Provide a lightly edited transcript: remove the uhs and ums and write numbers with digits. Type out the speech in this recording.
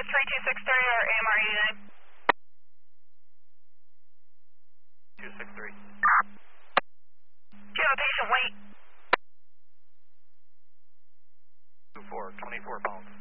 3263 or AMR 89? 263. Do you have a patient weight? 24 pounds.